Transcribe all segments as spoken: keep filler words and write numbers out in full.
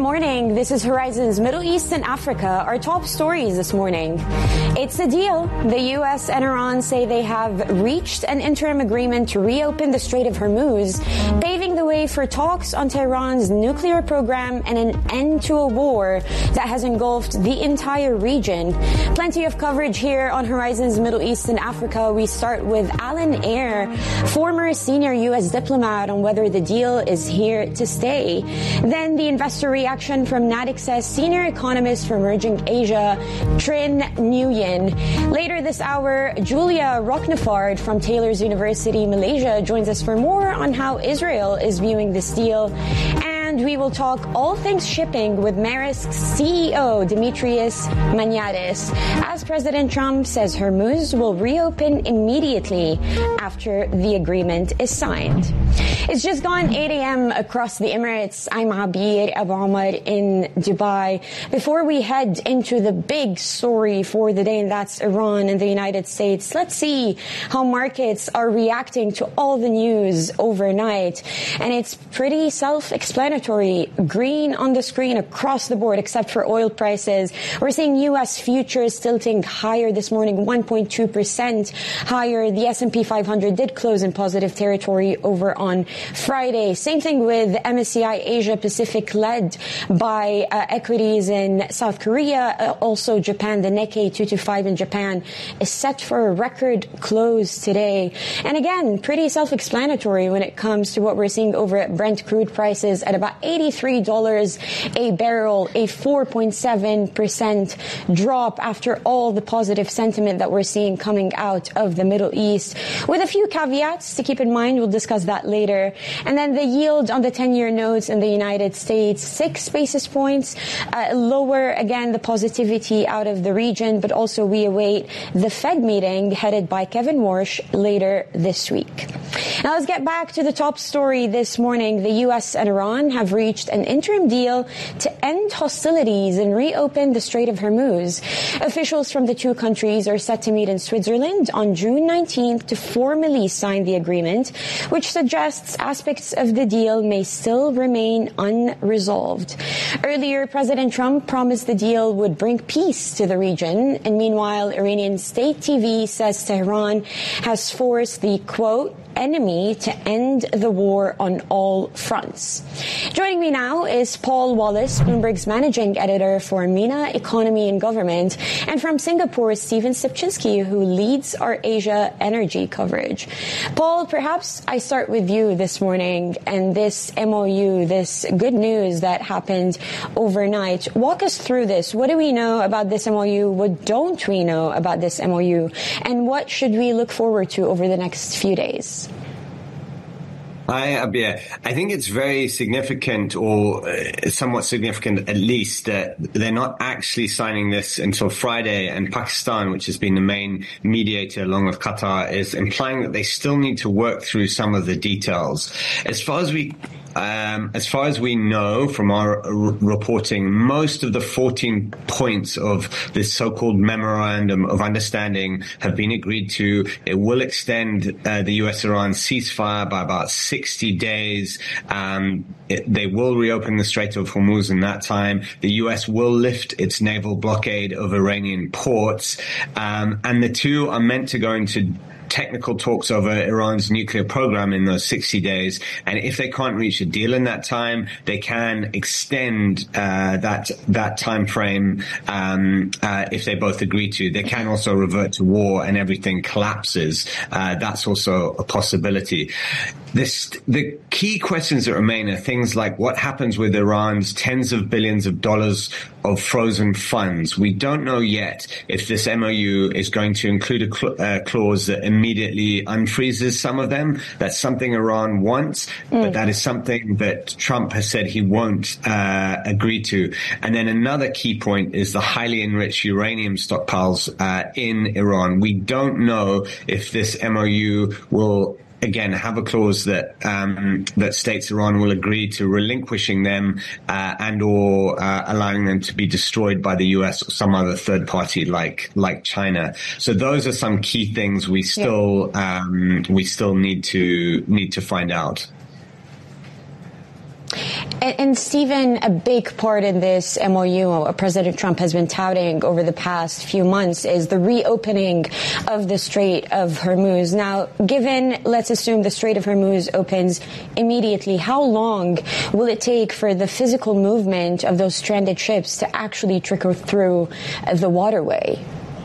morning. This is Horizon's Middle East and Africa. Our top stories this morning. It's a deal. The U S and Iran say they have reached an interim agreement to reopen the Strait of Hormuz, paving the way for talks on Tehran's nuclear program and an end to a war that has engulfed the entire region. Plenty of coverage here on Horizon's Middle East and Africa. We start with Alan Eyre, former senior U S diplomat, on whether the deal is here to stay. Then the investor reaction from Natixis senior economist for emerging Asia, Trinh Nguyen. Later this hour, Julia Rochnefard from Taylor's University, Malaysia, joins us for more on how Israel is viewing this deal. And we will talk all things shipping with Maersk's C E O, Demetrius Maniatis, as President Trump says Hormuz will reopen immediately after the agreement is signed. It's just gone eight a.m. across the Emirates. I'm Abir Abu Omar in Dubai. Before we head into the big story for the day, and that's Iran and the United States, let's see how markets are reacting to all the news overnight. And it's pretty self-explanatory. Green on the screen across the board, except for oil prices. We're seeing U S futures tilting higher this morning, one point two percent higher. The S and P five hundred did close in positive territory over on Friday. Same thing with M S C I Asia Pacific, led by uh, equities in South Korea, uh, also Japan. The Nikkei two twenty-five in Japan is set for a record close today. And again, pretty self-explanatory when it comes to what we're seeing over at Brent crude prices at about eighty-three dollars a barrel, a four point seven percent drop after all the positive sentiment that we're seeing coming out of the Middle East, with a few caveats to keep in mind. We'll discuss that later. And then the yield on the ten-year notes in the United States, six basis points uh, lower. Again, the positivity out of the region, but also we await the Fed meeting headed by Kevin Warsh later this week. Now let's get back to the top story this morning. The U S and Iran have reached an interim deal to end hostilities and reopen the Strait of Hormuz. Officials from the two countries are set to meet in Switzerland on June nineteenth to formally sign the agreement, which suggests aspects of the deal may still remain unresolved. Earlier, President Trump promised the deal would bring peace to the region, and meanwhile, Iranian state T V says Tehran has forced the, quote, enemy to end the war on all fronts. Joining me now is Paul Wallace, Bloomberg's managing editor for MENA Economy and Government, and from Singapore, Stephen Sipchinsky, who leads our Asia energy coverage. Paul, perhaps I start with you this morning and this M O U, this good news that happened overnight. Walk us through this. What do we know about this M O U? What don't we know about this M O U? And what should we look forward to over the next few days? Hi, Abia. I think it's very significant, or uh, somewhat significant at least, that they're not actually signing this until Friday, and Pakistan, which has been the main mediator along with Qatar, is implying that they still need to work through some of the details. As far as we Um, as far as we know from our r- reporting, most of the fourteen points of this so-called memorandum of understanding have been agreed to. It will extend uh, the U S Iran ceasefire by about sixty days. Um, it, they will reopen the Strait of Hormuz in that time. The U S will lift its naval blockade of Iranian ports. Um, and the two are meant to go into technical talks over Iran's nuclear program in those sixty days. And if they can't reach a deal in that time, they can extend uh, that that time frame um, uh, if they both agree to. They can also revert to war and everything collapses. Uh, that's also a possibility. This, the key questions that remain are things like what happens with Iran's tens of billions of dollars of frozen funds. We don't know yet if this M O U is going to include a cl- uh, clause that immediately unfreezes some of them. That's something Iran wants, mm. but that is something that Trump has said he won't uh, agree to. And then another key point is the highly enriched uranium stockpiles uh, in Iran. We don't know if this M O U will again have a clause that um, that states Iran will agree to relinquishing them uh, and or uh, allowing them to be destroyed by the U S or some other third party like like China. So those are some key things we still yeah. um, we still need to need to find out. And, and Stephen, a big part in this M O U President Trump has been touting over the past few months is the reopening of the Strait of Hormuz. Now, given, let's assume the Strait of Hormuz opens immediately, how long will it take for the physical movement of those stranded ships to actually trickle through the waterway?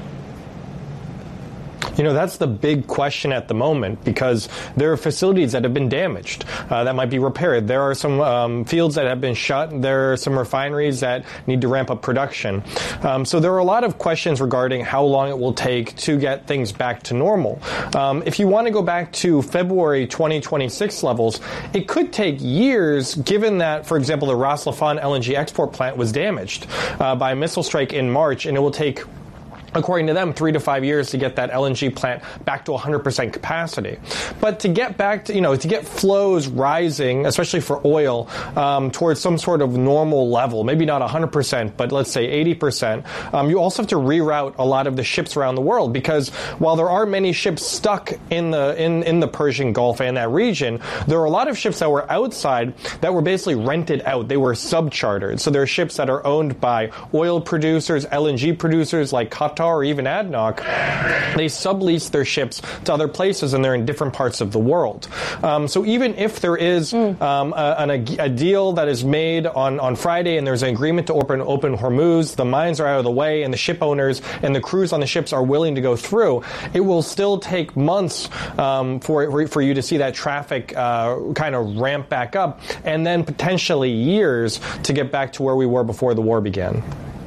You know, that's the big question at the moment, because there are facilities that have been damaged uh, that might be repaired. There are some um, fields that have been shut. There are some refineries that need to ramp up production. Um, so there are a lot of questions regarding how long it will take to get things back to normal. Um, if you want to go back to February twenty twenty-six levels, it could take years, given that, for example, the Ras Laffan L N G export plant was damaged uh, by a missile strike in March, and it will take, according to them, three to five years to get that L N G plant back to one hundred percent capacity. But to get back to, you know, to get flows rising, especially for oil, um, towards some sort of normal level, maybe not one hundred percent, but let's say eighty percent, um, you also have to reroute a lot of the ships around the world, because while there are many ships stuck in the, in, in the Persian Gulf and that region, there are a lot of ships that were outside that were basically rented out. They were subchartered. So there are ships that are owned by oil producers, L N G producers like Qatar, or even A D N O C. They sublease their ships to other places, and they're in different parts of the world. Um, so even if there is mm. um, a, an, a deal that is made on, on Friday, and there's an agreement to open, open Hormuz, the mines are out of the way, and the ship owners and the crews on the ships are willing to go through, it will still take months um, for, for you to see that traffic uh, kind of ramp back up, and then potentially years to get back to where we were before the war began.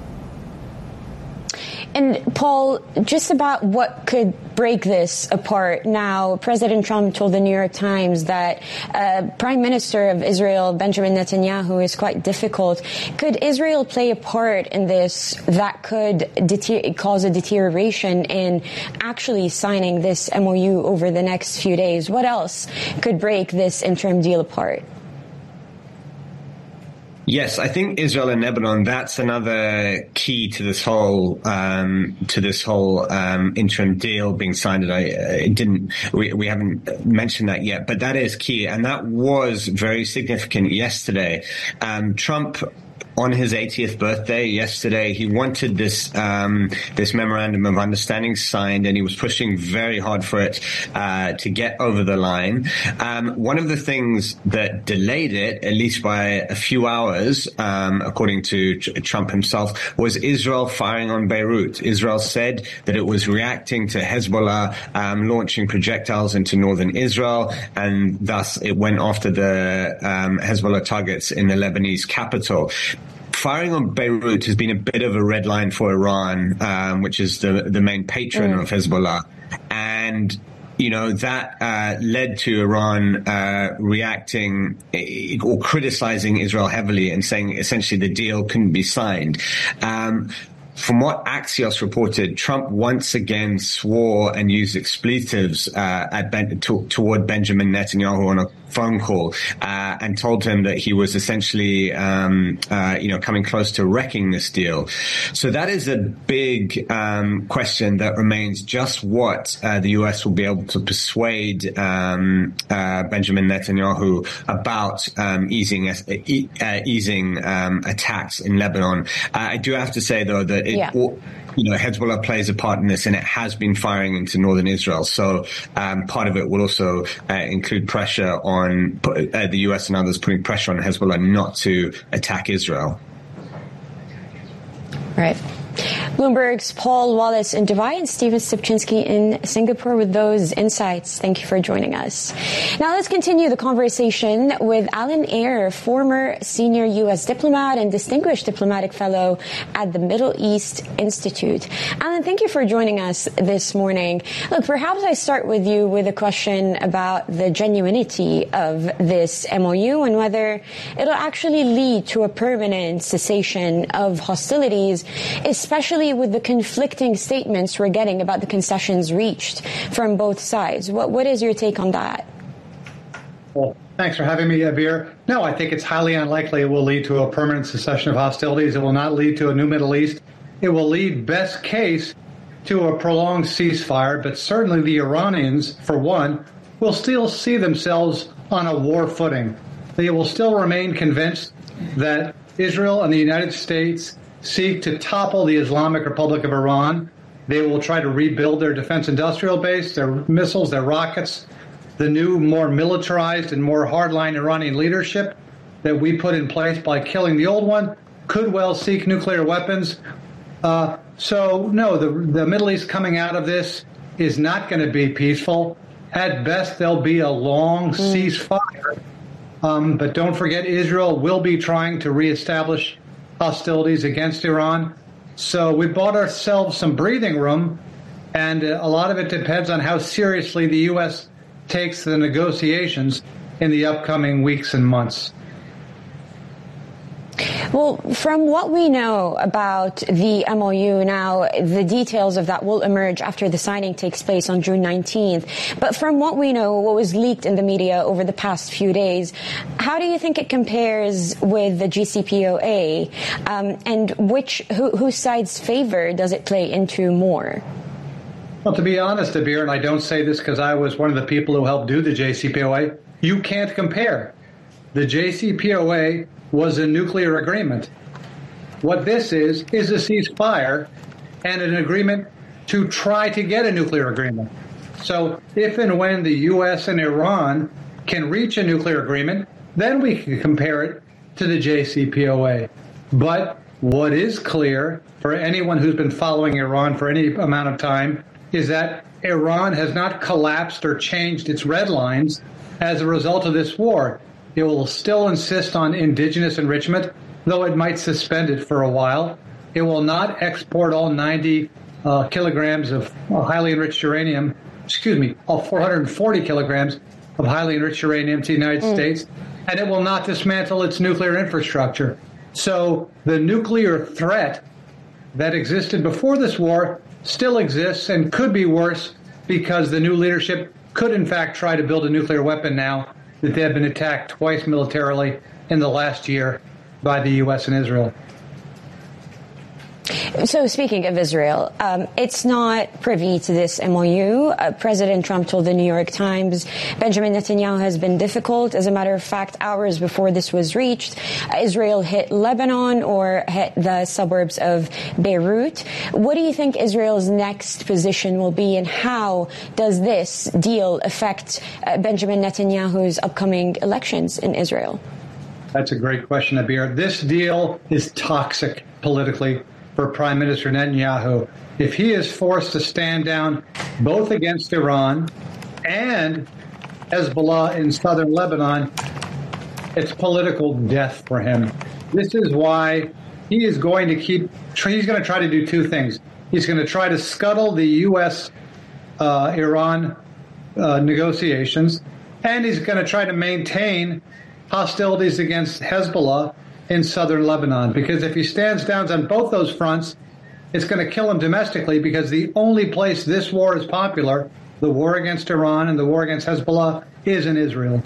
And Paul, just about what could break this apart now, President Trump told the New York Times that uh, Prime Minister of Israel, Benjamin Netanyahu, is quite difficult. Could Israel play a part in this that could deter- cause a deterioration in actually signing this M O U over the next few days? What else could break this interim deal apart? Yes, I think Israel and Lebanon, that's another key to this whole, um, to this whole, um, interim deal being signed. And I, it didn't, we, we haven't mentioned that yet, but that is key. And that was very significant yesterday. Um, Trump, on his eightieth birthday yesterday, he wanted this um this memorandum of understanding signed, and he was pushing very hard for it uh to get over the line. Um one of the things that delayed it, at least by a few hours, um according to Tr- Trump himself, was Israel firing on Beirut. Israel said that it was reacting to Hezbollah um launching projectiles into northern Israel, and thus it went after the um Hezbollah targets in the Lebanese capital. Firing on Beirut has been a bit of a red line for Iran, um, which is the the main patron mm. of Hezbollah, and you know that uh, led to Iran uh, reacting uh, or criticizing Israel heavily and saying essentially the deal couldn't be signed. Um, From what Axios reported, Trump once again swore and used expletives uh, at ben- to- toward Benjamin Netanyahu on a phone call, uh, and told him that he was essentially, um, uh, you know, coming close to wrecking this deal. So that is a big um, question that remains: just what uh, the U S will be able to persuade um, uh, Benjamin Netanyahu about um, easing uh, easing um, attacks in Lebanon. Uh, I do have to say, though, that it, yeah. all, you know, Hezbollah plays a part in this, and it has been firing into northern Israel. So um, part of it will also uh, include pressure on uh, the U S and others putting pressure on Hezbollah not to attack Israel. Right. Bloomberg's Paul Wallace in Dubai and Stephen Stupczynski in Singapore with those insights. Thank you for joining us. Now let's continue the conversation with Alan Ayer, former senior U S diplomat and distinguished diplomatic fellow at the Middle East Institute. Alan, thank you for joining us this morning. Look, perhaps I start with you with a question about the genuinity of this M O U and whether it'll actually lead to a permanent cessation of hostilities, especially with the conflicting statements we're getting about the concessions reached from both sides. What What is your take on that? Well, thanks for having me, Abir. No, I think it's highly unlikely it will lead to a permanent cessation of hostilities. It will not lead to a new Middle East. It will lead, best case, to a prolonged ceasefire, but certainly the Iranians, for one, will still see themselves on a war footing. they will still remain convinced that Israel and the United States seek to topple the Islamic Republic of Iran. They will try to rebuild their defense industrial base, their missiles, their rockets. The new, more militarized and more hardline Iranian leadership that we put in place by killing the old one could well seek nuclear weapons. Uh, so, no, the, the Middle East coming out of this is not going to be peaceful. At best, there'll be a long mm. ceasefire. Um, but don't forget, Israel will be trying to reestablish hostilities against Iran. So we bought ourselves some breathing room, and a lot of it depends on how seriously the U S takes the negotiations in the upcoming weeks and months. Well, from what we know about the M O U now, the details of that will emerge after the signing takes place on June nineteenth. But from what we know, what was leaked in the media over the past few days, how do you think it compares with the J C P O A? Um, and which who, whose side's favor does it play into more? Well, to be honest, Abir, and I don't say this because I was one of the people who helped do the J C P O A, you can't compare. The J C P O A was a nuclear agreement. What this is, is a ceasefire and an agreement to try to get a nuclear agreement. So if and when the U S and Iran can reach a nuclear agreement, then we can compare it to the J C P O A. But what is clear for anyone who's been following Iran for any amount of time is that Iran has not collapsed or changed its red lines as a result of this war. It will still insist on indigenous enrichment, though it might suspend it for a while. It will not export all ninety uh, kilograms of uh, highly enriched uranium, excuse me, all four hundred forty kilograms of highly enriched uranium to the United mm. States, and it will not dismantle its nuclear infrastructure. So the nuclear threat that existed before this war still exists and could be worse because the new leadership could, in fact, try to build a nuclear weapon now that they have been attacked twice militarily in the last year by the U S and Israel. So speaking of Israel, um, it's not privy to this M O U. Uh, President Trump told the New York Times Benjamin Netanyahu has been difficult. As a matter of fact, hours before this was reached, uh, Israel hit Lebanon or hit the suburbs of Beirut. What do you think Israel's next position will be, and how does this deal affect uh, Benjamin Netanyahu's upcoming elections in Israel? That's a great question, Abir. This deal is toxic politically for Prime Minister Netanyahu. If he is forced to stand down both against Iran and Hezbollah in southern Lebanon, it's political death for him. This is why he is going to keep, he's going to try to do two things. He's going to try to scuttle the U S uh, Iran uh, negotiations, and he's going to try to maintain hostilities against Hezbollah in southern Lebanon, because if he stands down on both those fronts, it's going to kill him domestically, because the only place this war is popular, the war against Iran and the war against Hezbollah, is in Israel.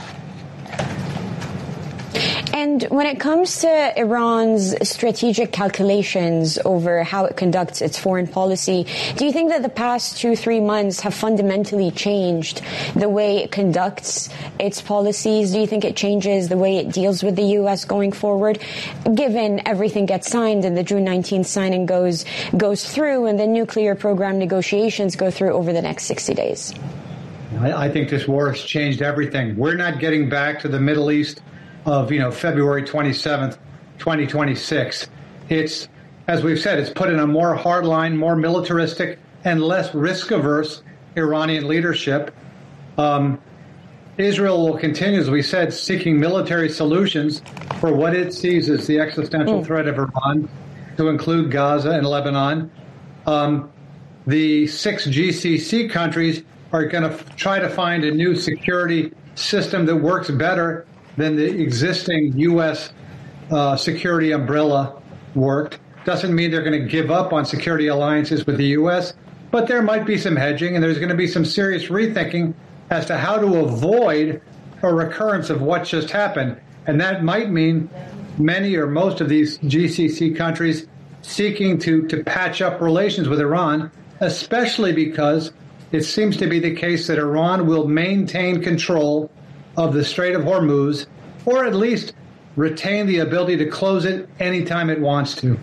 And when it comes to Iran's strategic calculations over how it conducts its foreign policy, do you think that the past two, three months have fundamentally changed the way it conducts its policies? Do you think it changes the way it deals with the U S going forward, given everything gets signed and the June nineteenth signing goes goes through and the nuclear program negotiations go through over the next sixty days? I, I think this war has changed everything. We're not getting back to the Middle East of, you know, February twenty-seventh, twenty twenty-six. It's, as we've said, it's put in a more hardline, more militaristic, and less risk-averse Iranian leadership. Um, Israel will continue, as we said, seeking military solutions for what it sees as the existential mm. threat of Iran, to include Gaza and Lebanon. Um, the six G C C countries are going to f- try to find a new security system that works better than the existing U S uh, security umbrella worked. Doesn't mean they're going to give up on security alliances with the U S, but there might be some hedging, and there's going to be some serious rethinking as to how to avoid a recurrence of what just happened. And that might mean many or most of these G C C countries seeking to, to patch up relations with Iran, especially because it seems to be the case that Iran will maintain control of the Strait of Hormuz or at least retain the ability to close it anytime it wants to.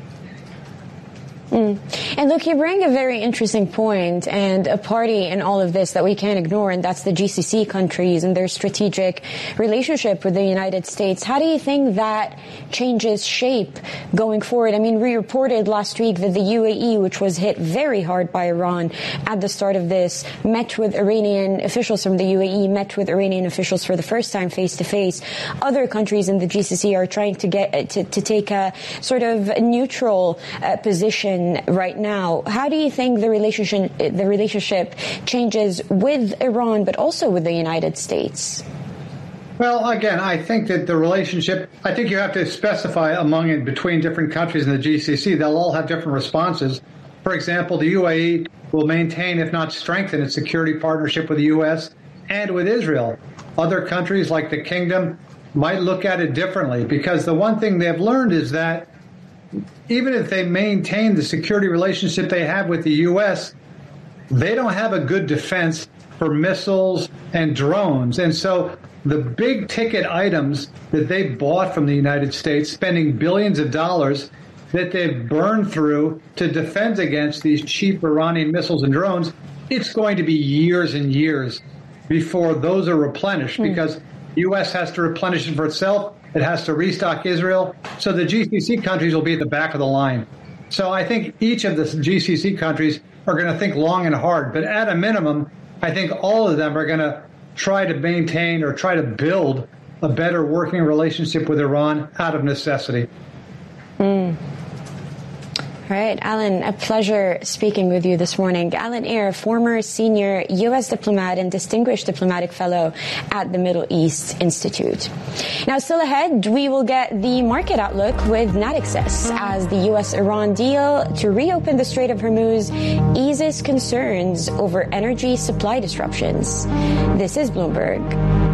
Mm. And look, you bring a very interesting point and a party in all of this that we can't ignore, and that's the G C C countries and their strategic relationship with the United States. How do you think that changes shape going forward? I mean, we reported last week that the U A E, which was hit very hard by Iran at the start of this, met with Iranian officials from the U A E, met with Iranian officials for the first time face to face. Other countries in the G C C are trying to get to, to take a sort of neutral uh, position right now. How do you think the relationship the relationship changes with Iran, but also with the United States? Well, again, I think that the relationship, I think you have to specify among and between different countries in the G C C. They'll all have different responses. For example, the U A E will maintain, if not strengthen, its security partnership with the U S and with Israel. Other countries like the Kingdom might look at it differently, because the one thing they've learned is that even if they maintain the security relationship they have with the U S, they don't have a good defense for missiles and drones. And so the big ticket items that they bought from the United States, spending billions of dollars that they've burned through to defend against these cheap Iranian missiles and drones, it's going to be years and years before those are replenished, mm. because the U S has to replenish it for itself. It has to restock Israel. So the G C C countries will be at the back of the line. So I think each of the G C C countries are going to think long and hard. But at a minimum, I think all of them are going to try to maintain or try to build a better working relationship with Iran out of necessity. Mm. All right, Alan, a pleasure speaking with you this morning. Alan Eyre, former senior U S diplomat and distinguished diplomatic fellow at the Middle East Institute. Now, still ahead, we will get the market outlook with Natixis as the U S Iran deal to reopen the Strait of Hormuz eases concerns over energy supply disruptions. This is Bloomberg.